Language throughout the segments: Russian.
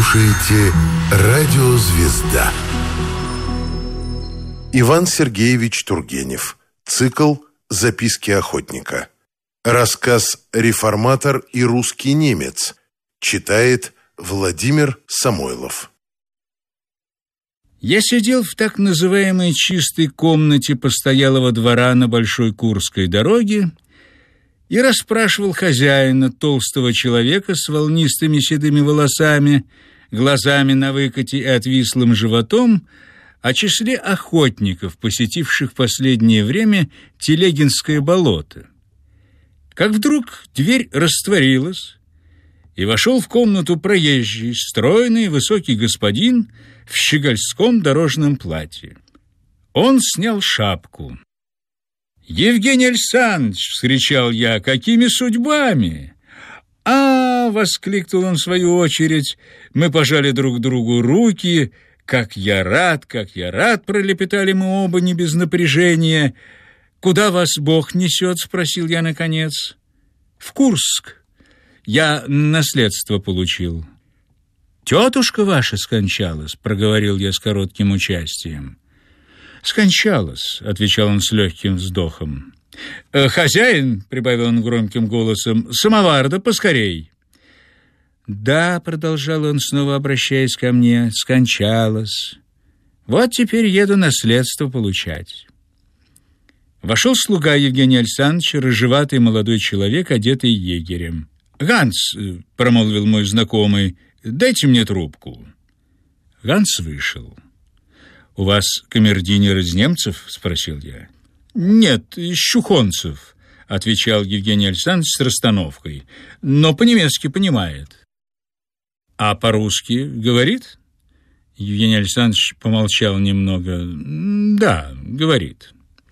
слушаете «Радио Звезда». Иван Сергеевич Тургенев. Цикл «Записки охотника». Рассказ «Реформатор и русский немец». Читает Владимир Самойлов. Я сидел в так называемой чистой комнате постоялого двора на Большой Курской дороге и расспрашивал хозяина, толстого человека с волнистыми седыми волосами, глазами на выкате и отвислым животом, о числе охотников, посетивших в последнее время Телегинское болото. Как вдруг дверь растворилась, и вошел в комнату проезжий, стройный, высокий господин в щегольском дорожном платье. Он снял шапку. «Евгений Александрович!» — вскричал я. «Какими судьбами?» «А!» — воскликнул он в свою очередь. Мы пожали друг другу руки. «Как я рад!» — пролепетали мы оба не без напряжения. «Куда вас Бог несет?» — спросил я наконец. «В Курск. Я наследство получил». «Тетушка ваша скончалась?» — проговорил я с коротким участием. «Скончалась», — отвечал он с легким вздохом. «Хозяин», — прибавил он громким голосом, — «самовар, да поскорей». «Да», — продолжал он, снова обращаясь ко мне, — «скончалась. Вот теперь еду наследство получать». Вошел слуга Евгения Александровича, рыжеватый молодой человек, одетый егерем. «Ганс», — промолвил мой знакомый, — «дайте мне трубку». Ганс вышел. «У вас камердинер из немцев?» — спросил я. «Нет, из чухонцев», — отвечал Евгений Александрович с расстановкой, «но по-немецки понимает». «А по-русски говорит?» Евгений Александрович помолчал немного. «Да, говорит».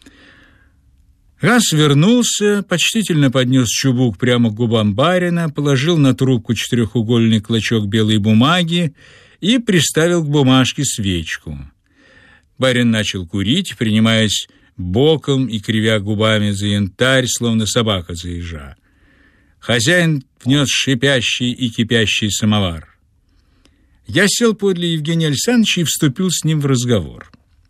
Ганс вернулся, почтительно поднес чубук прямо к губам барина, положил на трубку четырехугольный клочок белой бумаги и приставил к бумажке свечку. Барин начал курить, принимаясь боком и кривя губами за янтарь, словно собака за ежа. Хозяин внес шипящий и кипящий самовар. Я сел подле Евгения Александровича и вступил с ним в разговор.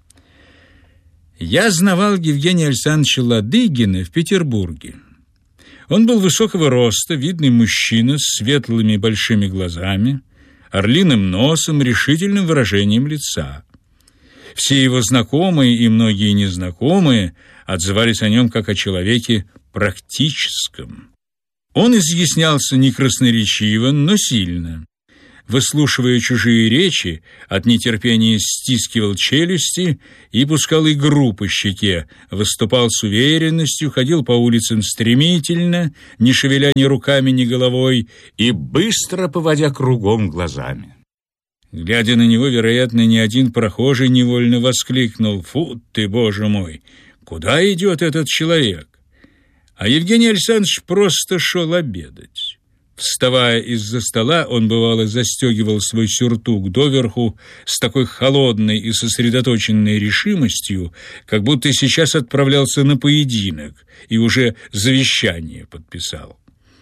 Я знавал Евгения Александровича Ладыгина в Петербурге. Он был высокого роста, видный мужчина с светлыми большими глазами, орлиным носом, решительным выражением лица. Все его знакомые и многие незнакомые отзывались о нем как о человеке практическом. Он изъяснялся не красноречиво, но сильно. Выслушивая чужие речи, от нетерпения стискивал челюсти и пускал игру по щеке, выступал с уверенностью, ходил по улицам стремительно, не шевеля ни руками, ни головой, и быстро поводя кругом глазами. Глядя на него, вероятно, ни один прохожий невольно воскликнул: «Фу ты, Боже мой! Куда идет этот человек?» А Евгений Александрович просто шел обедать. Вставая из-за стола, он, бывало, застегивал свой сюртук доверху с такой холодной и сосредоточенной решимостью, как будто сейчас отправлялся на поединок и уже завещание подписал.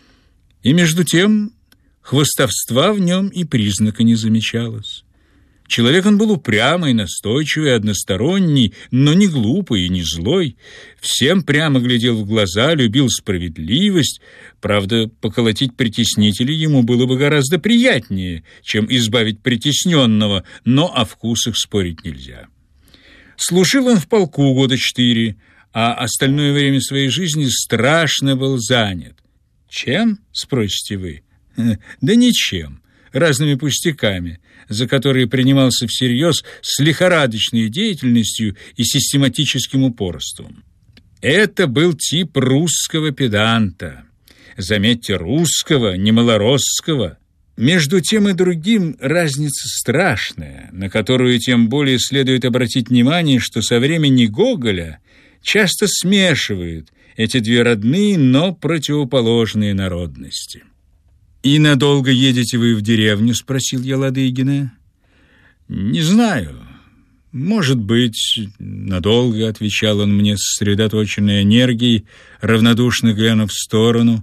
И между тем хвастовства в нем и признака не замечалось. Человек он был упрямый, настойчивый, односторонний, но не глупый и не злой. Всем прямо глядел в глаза, любил справедливость. Правда, поколотить притеснителей ему было бы гораздо приятнее, чем избавить притесненного, но о вкусах спорить нельзя. Служил он в полку года 4, а остальное время своей жизни страшно был занят. Чем, спросите вы? Да ничем, разными пустяками, за которые принимался всерьез с лихорадочной деятельностью и систематическим упорством. Это был тип русского педанта. Заметьте, русского, не малоросского. Между тем и другим разница страшная, на которую тем более следует обратить внимание, что со времени Гоголя часто смешивают эти две родные, но противоположные народности. «И надолго едете вы в деревню?» — спросил я Ладыгина. «Не знаю. Может быть, надолго», — отвечал он мне с сосредоточенной энергией, равнодушно глянув в сторону,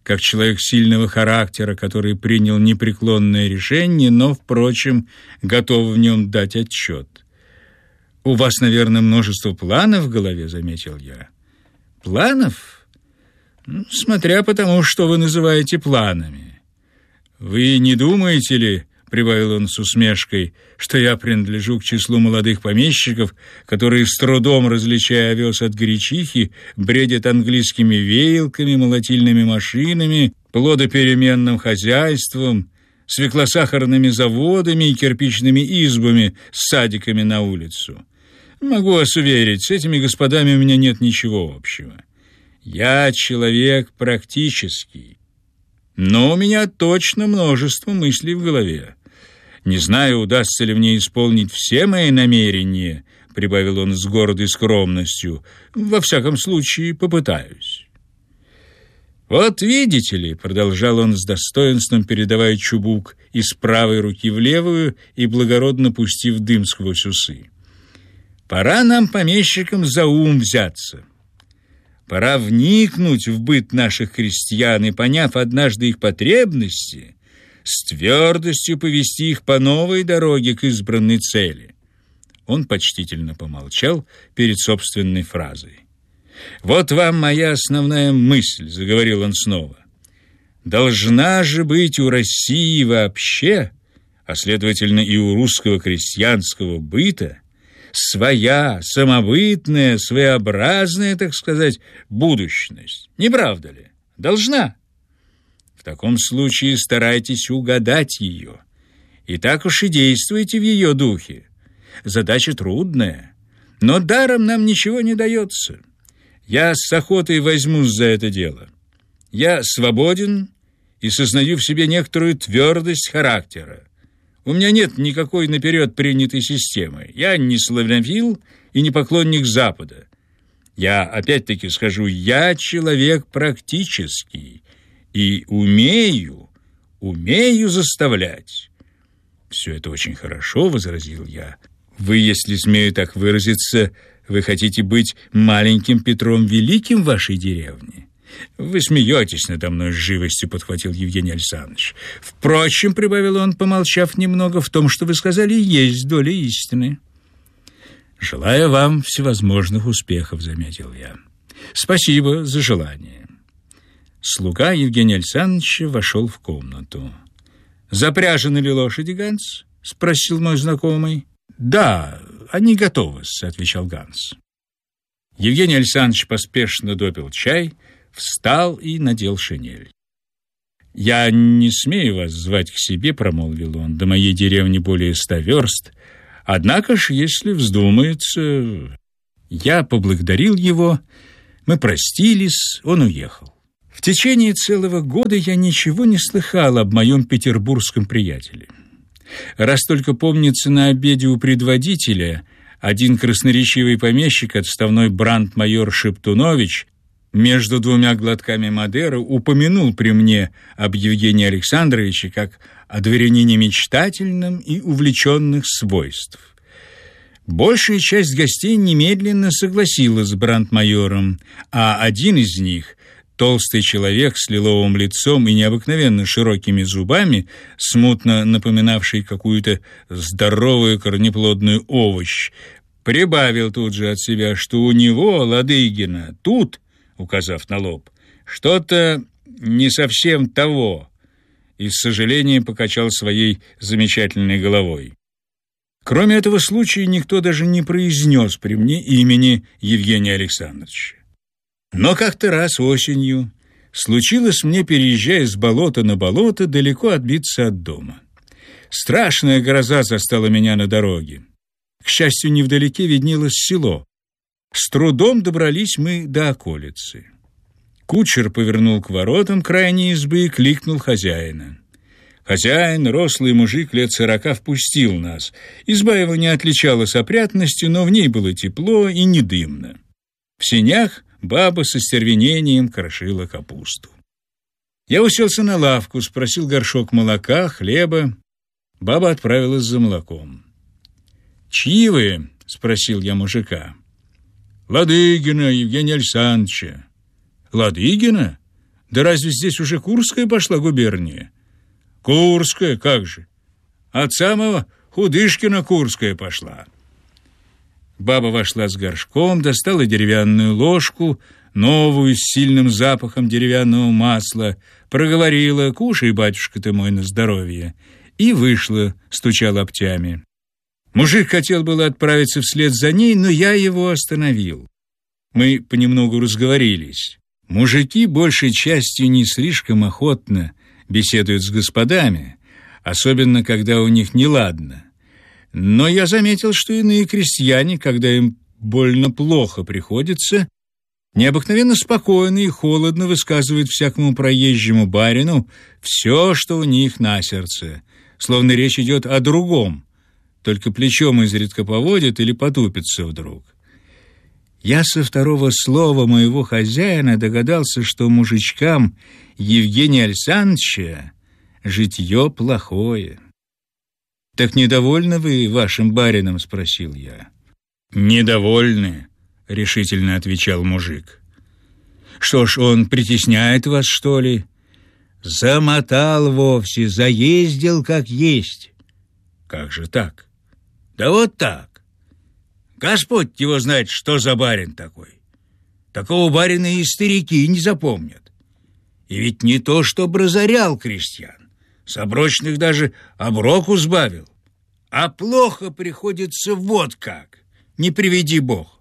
как человек сильного характера, который принял непреклонное решение, но, впрочем, готов в нем дать отчет. «У вас, наверное, множество планов в голове», — заметил я. «Планов? Смотря по тому, что вы называете планами. Вы не думаете ли, — прибавил он с усмешкой, — что я принадлежу к числу молодых помещиков, которые, с трудом различая овес от гречихи, бредят английскими веялками, молотильными машинами, плодопеременным хозяйством, свеклосахарными заводами и кирпичными избами с садиками на улицу? Могу вас уверить, с этими господами у меня нет ничего общего. Я человек практический, но у меня точно множество мыслей в голове. Не знаю, удастся ли мне исполнить все мои намерения, — прибавил он с гордой скромностью. Во всяком случае, попытаюсь. Вот видите ли, — продолжал он с достоинством, передавая чубук из правой руки в левую и благородно пустив дым сквозь усы. Пора нам, помещикам, за ум взяться. Пора вникнуть в быт наших крестьян и, поняв однажды их потребности, с твердостью повести их по новой дороге к избранной цели. Он почтительно помолчал перед собственной фразой. «Вот вам моя основная мысль», — заговорил он снова. «Должна же быть у России вообще, а следовательно и у русского крестьянского быта, своя, самобытная, своеобразная, так сказать, будущность. Не правда ли? Должна. В таком случае старайтесь угадать ее. И так уж и действуйте в ее духе. Задача трудная, но даром нам ничего не дается. Я с охотой возьмусь за это дело. Я свободен и сознаю в себе некоторую твердость характера. У меня нет никакой наперед принятой системы. Я не славянофил и не поклонник Запада. Я опять-таки скажу, я человек практический и умею заставлять. «Все это очень хорошо», — возразил я. «Вы, если смею так выразиться, вы хотите быть маленьким Петром Великим в вашей деревне?» «Вы смеетесь надо мной с живостью», — подхватил Евгений Александрович. «Впрочем, — прибавил он, помолчав немного, — в том, что вы сказали, есть доля истины». «Желаю вам всевозможных успехов», — заметил я. «Спасибо за желание». Слуга Евгения Александровича вошел в комнату. «Запряжены ли лошади, Ганс?» — спросил мой знакомый. «Да, они готовы», — отвечал Ганс. Евгений Александрович поспешно допил чай, встал и надел шинель. «Я не смею вас звать к себе, — промолвил он, — до моей деревни более 100 верст. Однако ж, если вздумается...» Я поблагодарил его, мы простились, он уехал. В течение целого года я ничего не слыхал об моем петербургском приятеле. Раз только помнится, на обеде у предводителя один красноречивый помещик, отставной брандмайор Шептунович, между 2 глотками Мадеры упомянул при мне об Евгении Александровиче как о дворянине мечтательном и увлеченных свойств. Большая часть гостей немедленно согласилась с брандмайором, а один из них, толстый человек с лиловым лицом и необыкновенно широкими зубами, смутно напоминавший какую-то здоровую корнеплодную овощ, прибавил тут же от себя, что у него, Ладыгина, тут, указав на лоб, что-то не совсем того, и с сожалением покачал своей замечательной головой. Кроме этого случая, никто даже не произнес при мне имени Евгения Александровича. Но как-то раз осенью случилось мне, переезжая с болота на болото, далеко отбиться от дома. Страшная гроза застала меня на дороге. К счастью, невдалеке виднелось село. С трудом добрались мы до околицы. Кучер повернул к воротам крайней избы и кликнул хозяина. Хозяин, рослый мужик лет 40, впустил нас. Изба его не отличалась опрятностью, но в ней было тепло и не дымно. В сенях баба со стервенением крошила капусту. Я уселся на лавку, спросил горшок молока, хлеба. Баба отправилась за молоком. «Чьи вы?» — спросил я мужика. «Ладыгина Евгения Александровича». «Ладыгина? Да разве здесь уже Курская пошла губерния? Курская, как же? От самого Худышкина Курская пошла. Баба вошла с горшком, достала деревянную ложку, новую, с сильным запахом деревянного масла, проговорила: «Кушай, батюшка ты мой, на здоровье», и вышла, стуча локтями. Мужик хотел было отправиться вслед за ней, но я его остановил. Мы понемногу разговорились. Мужики большей частью не слишком охотно беседуют с господами, особенно когда у них неладно. Но я заметил, что иные крестьяне, когда им больно плохо приходится, необыкновенно спокойно и холодно высказывают всякому проезжему барину все, что у них на сердце, словно речь идет о другом, только плечом изредка поводят или потупятся вдруг. Я со второго слова моего хозяина догадался, что мужичкам Евгения Александровича житье плохое. «Так недовольны вы вашим барином?» — спросил я. «Недовольны», — решительно отвечал мужик. «Что ж, он притесняет вас, что ли?» «Замотал вовсе, заездил как есть». «Как же так?» «Да вот так. Господь его знает, что за барин такой. Такого барина и старики не запомнят. И ведь не то, чтобы разорял крестьян, с оброчных даже оброку сбавил. А плохо приходится вот как, не приведи Бог.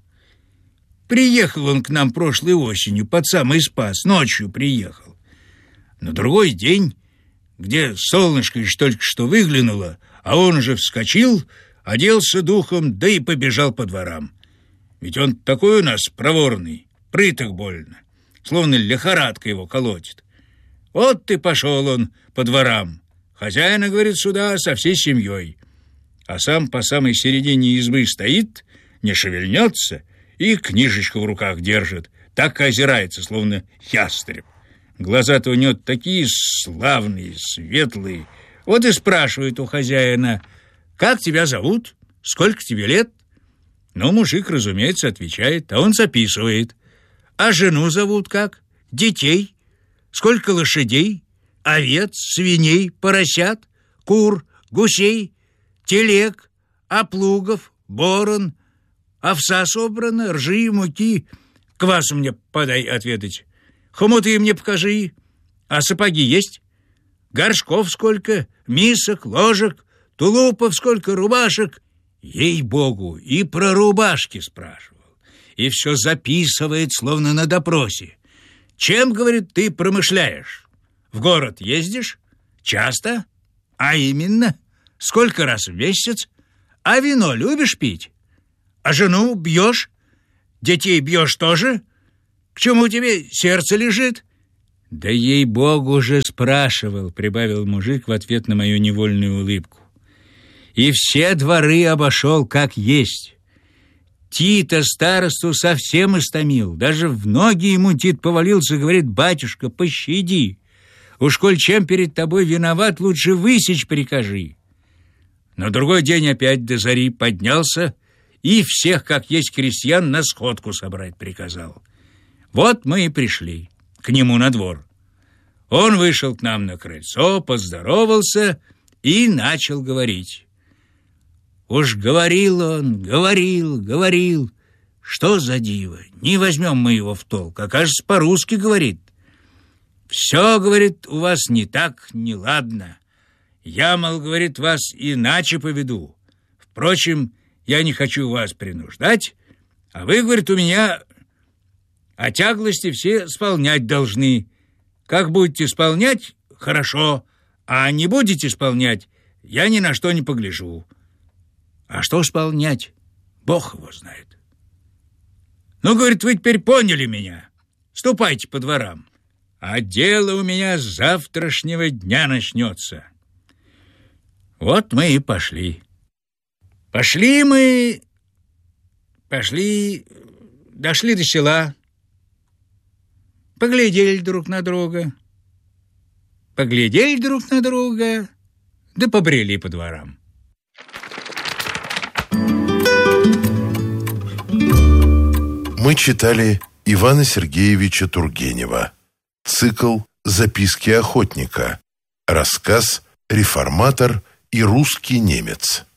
Приехал он к нам прошлой осенью, под самый Спас, ночью приехал. На другой день, где солнышко лишь только что выглянуло, а он уже вскочил, оделся духом, да и побежал по дворам. Ведь он такой у нас проворный, прыток больно, словно лихорадка его колотит. Вот и пошел он по дворам. Хозяина, говорит, сюда со всей семьей. А сам по самой середине избы стоит, не шевельнется и книжечку в руках держит. Так и озирается, словно ястреб. Глаза-то у него такие славные, светлые. Вот и спрашивает у хозяина: «Как тебя зовут? Сколько тебе лет?» Ну, мужик, разумеется, отвечает, а он записывает. «А жену зовут как? Детей? Сколько лошадей? Овец, свиней, поросят, кур, гусей, телег, оплугов, борон, овса собрано, ржи, муки. Квасу мне подай отведать. Хомуты мне покажи. А сапоги есть? Горшков сколько, мисок, ложек, тулупов сколько, рубашек?» Ей-богу, и про рубашки спрашивал. И все записывает, словно на допросе. «Чем, — говорит, — ты промышляешь? В город ездишь? Часто? А именно? Сколько раз в месяц? А вино любишь пить? А жену бьешь? Детей бьешь тоже? К чему тебе сердце лежит?» «Да ей-богу же спрашивал», — прибавил мужик в ответ на мою невольную улыбку. «И все дворы обошел как есть. Тита старосту совсем истомил. Даже в ноги ему Тит повалился, говорит: «Батюшка, пощади. Уж коль чем перед тобой виноват, лучше высечь прикажи». На другой день опять до зари поднялся и всех, как есть крестьян, на сходку собрать приказал. Вот мы и пришли к нему на двор. Он вышел к нам на крыльцо, поздоровался и начал говорить. Уж говорил он, говорил. Что за диво? Не возьмем мы его в толк, а, кажется, по-русски говорит. «Все, — говорит, — у вас не так, не ладно. Я, мол, — говорит, — вас иначе поведу. Впрочем, я не хочу вас принуждать, а вы, — говорит, — у меня о тяглости все исполнять должны. Как будете исполнять — хорошо, а не будете исполнять — я ни на что не погляжу. А что исполнять, Бог его знает. Ну, — говорит, — вы теперь поняли меня. Ступайте по дворам, а дело у меня с завтрашнего дня начнется». Вот мы и пошли. Пошли, дошли до села, поглядели друг на друга, да побрели по дворам. Мы читали Ивана Сергеевича Тургенева Цикл «Записки охотника». Рассказ «Реформатор и русский немец».